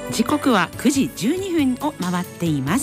時刻は9時12分を回っています。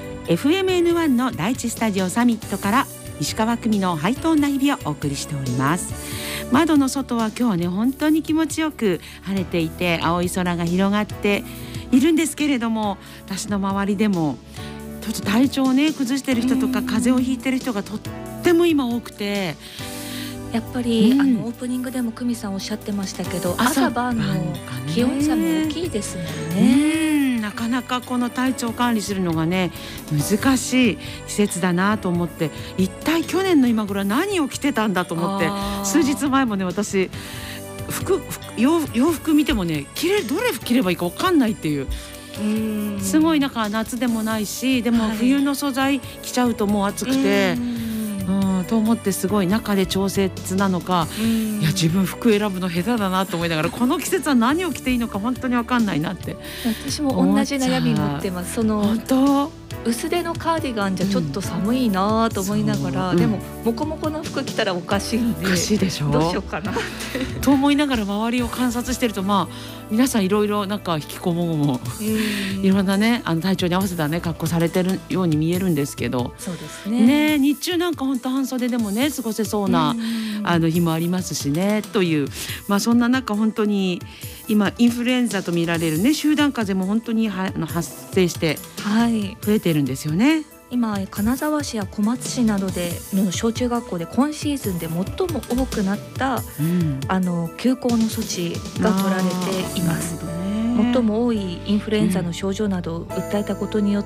FMN1 の第一スタジオサミットから石川久美のハイトーンな日々をお送りしております。窓の外は今日はね本当に気持ちよく晴れていて、青い空が広がっているんですけれども、私の周りでもちょっと体調をね崩している人とか風邪をひいている人がとっても今多くて、 やっぱり、オープニングでも久美さんおっしゃってましたけど、朝晩の気温差も大きいですもんね。 なかなかこの体調管理するのがね難しい季節だなと思って、一体去年の今頃は何を着てたんだと思って、数日前もね私洋服見てもねどれ着ればいいか分かんないっていう、すごいなんか夏でもないし、でも冬の素材着ちゃうともう暑くて、と思ってすごい中で調節なのか、いや自分服選ぶの下手だなと思いながら、この季節は何を着ていいのか本当に分かんないなって。 私も同じ悩み持ってます。 本当薄手のカーディガンじゃちょっと寒いなと思いながら、でもモコモコの服着たらおかしいんで、 おかしいでしょ、 どうしようかなってと思いながら周りを観察してると、皆さんいろいろなんか引きこもごもいろんなね体調に合わせたね格好されてるように見えるんですけど、 そうですね。 日中なんか本当半袖でもね過ごせそうな日もありますしねという、そんな中本当に今インフルエンザと見られるね集団風邪も本当に発生して増えているんですよね。 今金沢市や小松市などでの小中学校で今シーズンで最も多くなった、休校の措置が取られています。最も多いインフルエンザの症状などを訴えたことによって、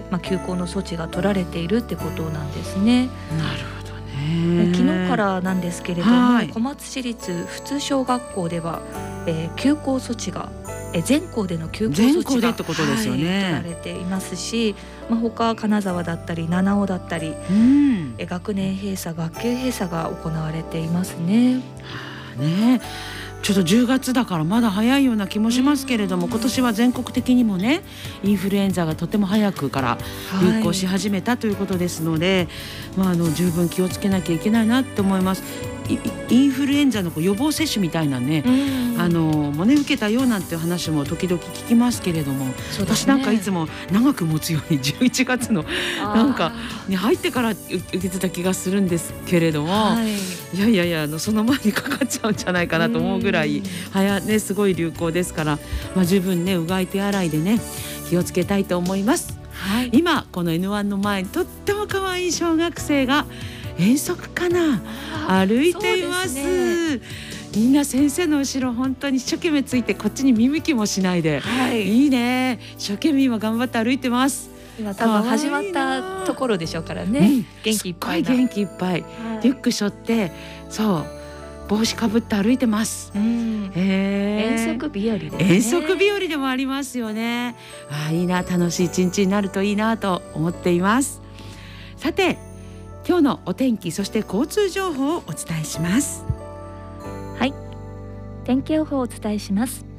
休校の措置が取られているってことなんですね。 なるほどね。 昨日からなんですけれども、小松市立普通小学校では、休校措置が全校での休校措置が、取られていますし、他金沢だったり七尾だったり、学年閉鎖学級閉鎖が行われていますね。 ちょっと10月だからまだ早いような気もしますけれども、今年は全国的にもねインフルエンザがとても早くから流行し始めたということですので、十分気をつけなきゃいけないなって思います。インフルエンザの予防接種みたいなね、もね受けたようなんていう話も時々聞きますけれども、私なんかいつも長く持つように11月のなんかに入ってから受けてた気がするんですけれども、いやその前にかかっちゃうんじゃないかなと思うぐらいすごい流行ですから、十分ねうがい手洗いでね気をつけたいと思います。今この N1 の前にとっても可愛い小学生が遠足かな歩いています。みんな先生の後ろ本当に一生懸命ついてこっちに見向きもしないで、いいね、一生懸命今頑張って歩いてます。 今多分始まったところでしょうからね、元気いっぱいな、 元気いっぱい、リュック背負ってそう帽子かぶって歩いてます。 遠足日和ですね。 遠足日和でもありますよね。いいな、楽しい一日になるといいなと思っています。さて今日のお天気、そして交通情報をお伝えします。 天気予報をお伝えします。